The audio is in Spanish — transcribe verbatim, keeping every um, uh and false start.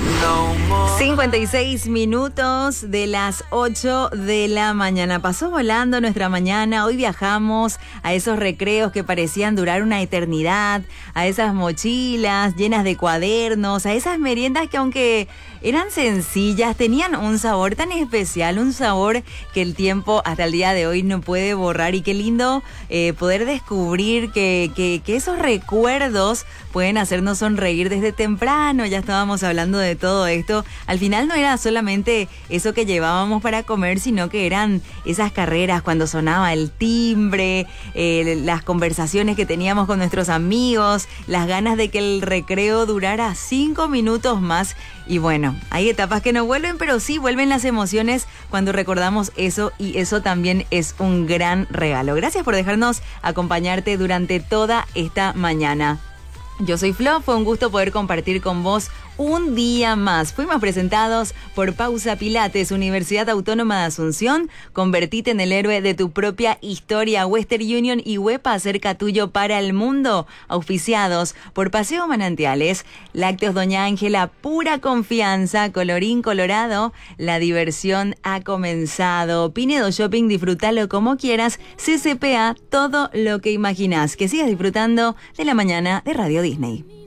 cincuenta y seis minutos de las ocho de la mañana. Pasó volando nuestra mañana. Hoy viajamos a esos recreos que parecían durar una eternidad, a esas mochilas llenas de cuadernos, a esas meriendas que aunque eran sencillas, tenían un sabor tan especial, un sabor que el tiempo hasta el día de hoy no puede borrar. Y qué lindo eh, poder descubrir que, que, que esos recuerdos pueden hacernos sonreír desde temprano. Ya estábamos hablando de todo esto. Al final no era solamente eso que llevábamos para comer, sino que eran esas carreras cuando sonaba el timbre, eh, las conversaciones que teníamos con nuestros amigos, las ganas de que el recreo durara cinco minutos más. Y bueno, hay etapas que no vuelven, pero sí vuelven las emociones cuando recordamos eso, y eso también es un gran regalo. Gracias por dejarnos acompañarte durante toda esta mañana. Yo soy Flo, fue un gusto poder compartir con vos un día más. Fuimos presentados por Pausa Pilates, Universidad Autónoma de Asunción. Convertite en el héroe de tu propia historia. Western Union y Huepa, cerca tuyo para el mundo. Auspiciados por Paseo Manantiales, Lácteos Doña Ángela, pura confianza. Colorín Colorado, la diversión ha comenzado. Pinedo Shopping, disfrútalo como quieras. C C P A, todo lo que imaginás. Que sigas disfrutando de la mañana de Radio Disney.